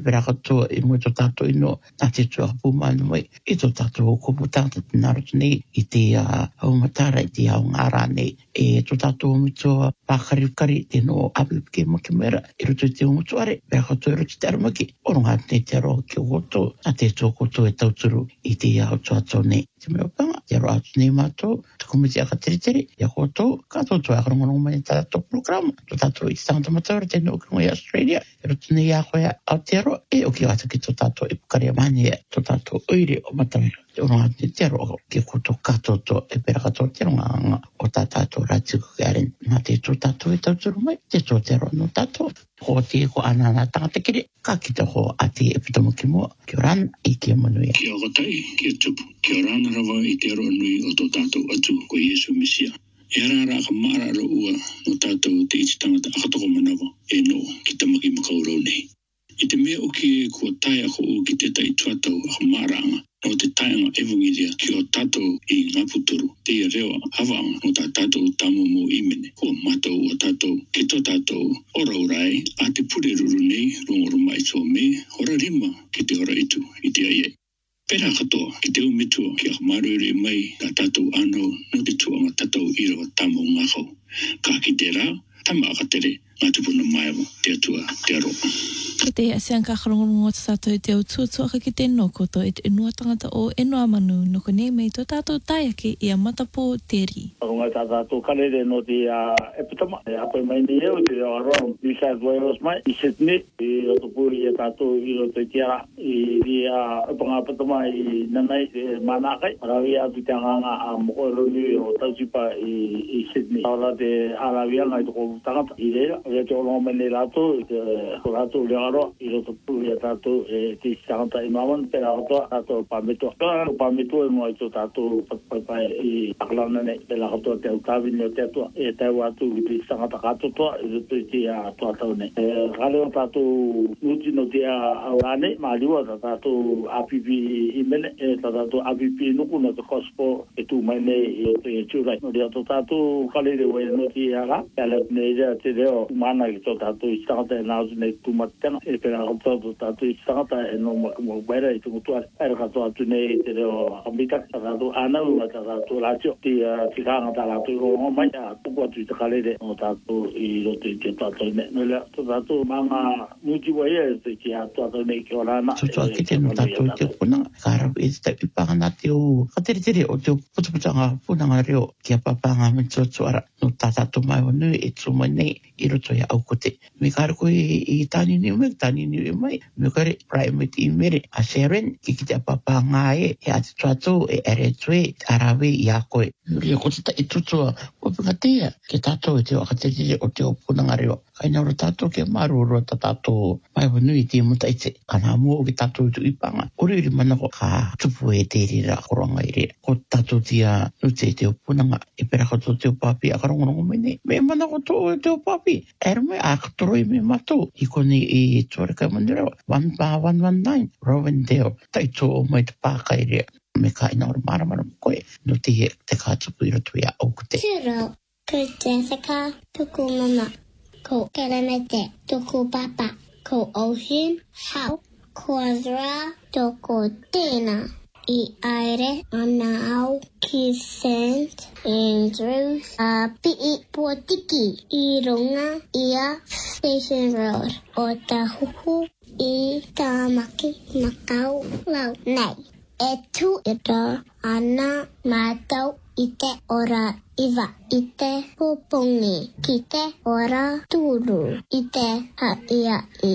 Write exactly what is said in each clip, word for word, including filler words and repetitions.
pera katoa i mo to tato ino a te tua pumanu mai i to tato o kupu tata naruto nei i te au matara i te au ngara nei e to tato o mitoa pakarikari te no apipike makimera i roto i te umutuare pera katoa i roto te aramaki o runga te te aroa ki o koto a te tō koto e tauturu i te au tuato nei te mea panga te aroa atu nei mato te komiti a ka tere i a koto ka toto a karongono mai tato programa to tato i tangata matawara te no krongo i Australia i roto nei a koe Aotearoa e o ki ata ki tō tātou e pukaria mani e tō tātou oire o matawera. Te ono ati te aroa ki koto katoto e pera katoa te ronga anga o tā tātou rātiku karen. Nā te tō tātou e tauturu mai, te tō te aroa no tātou. Ho te ko anana tangata kere, ka ki te ho ati e pitomo ki mua. Ki o rana i ki o manuia. Ki o katai, ki o tupu. Ki o rana rawa i te aroa nui o tō tātou atu ko Iesu Mesia. E rara ka mara ro ua no tātou te iti tangata akatoko manawa e no ki tamaki makaurau nei. I te mea uki kua tae ako o ki te tai tuatau a maranga no te taenga evangelia ki o tātou i ngā puturu. Te ia rewa hawanga no tā tātou tamo mo imene. Kua matou o tātou ki tō tātou ora urai a te pure ruru nei rongoro mai tō me hora rima ki te hora itu i te aiei. Pera katoa ki te umitua ki a marure mai tā tātou ano no te tuanga tātou i rawa tamo ngakau. Ka ki te rā, tama akatere ngā tupuna maiawa te atua te aroa. Ke te asian ka karongongo te tātou te au tuatua ki te nokoto e te enua tangata o enua manu no kone mei tō tātou taiake i a matapo te ri. Runga tā tātou karere no te epitama e apai mai ni eo te aroa New South Wales mai i Sydney i roto puri i a tātou i roto i tiara i ri a upanga epitama i nanai e manakai arawi atu te anganga a moko roni o tausipa i Sydney. Aura te arawi anga i toko tangata i reira e te olonga mene rato i te rato lea i roto puri a tātou e te tangata i maman pera katoa tātou pāmetua. Tātou pāmetua e mua i tō tātou patpaipai i akalana nei pera katoa te au tāwini o te atua e tau atu i te tangata katotoa i roto i te a tuatau nei. E kare o tātou nuti no te a aurane maaliua tā tātou A P P i mene e tā tātou A P P nuku no te kospo e tū mai nei i roto i tūrai. No rea tō tātou kalere wei no te aga pēla nei rea te reo umana ki tō tātou i tangata e nāutu nei tūmatena e pera katoa tātou i tangata e no makamuaira i tungutua pera katoa atu nei te reo hakamita tā tātou ānau a tā tātou rātio ti tikanga tā tātou i rongo mai a tuku atu i te kalere no tātou i roto i te tātou nei no lea tō tātou manga muti wai e te ki a tātou nei ki o rana Tutua ki te no tātou i te punanga kāra e te tai pipanga nā te o katere tere o te putuputanga punanga reo ki a papanga me tōtuara no tā tātou mai o nui e tō mai nei i roto i au kote me kāra koe i tāni ni ume tāni ni mai me kare primate i mere a Sharon ki ki te papa ngā e e ati tuatou e ere tue arawe i a koe ria ko te tai tutua o pika tea ke tātou e te wakatere o te opunanga reo kaina ora tātou ke maru ora ta tātou mai wanui te muta i te kana mua o ki tātou tu ipanga ori uri manako ka tupu e te rira koronga i rea ko tātou tia nute te opunanga e pera kato te opapi a karongonongo mene me manako to te opapi ere mai a katoroi me mato i kone i tuare kai mandirao one bar one one nine Rovendale tai tō o mai te pākai rea me ka ina ora maramara mo koe no te he te kātupu i roto i a aukute. Tiro, ko Jessica, tuku mama, ko Keramete, tuku papa, ko Ocean, Hau, ko Azra, tuku Tina, i Aire, Anau, ki Saint Andrews, a Pi'i Puatiki, i Runga, ia Station Road, o Tahuhu, i Tamaki, Macau, Lau, Nei. E tu i rā ana mātau i te ora iwa, i te pupungi, ki te ora tūru, i te haia i.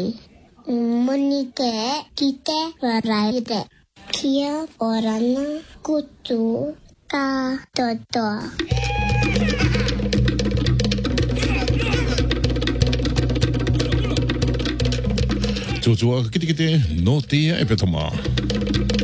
Muni te ki te waraire, kia orana kutu ka totoa. Tutua kite kite no te epitoma.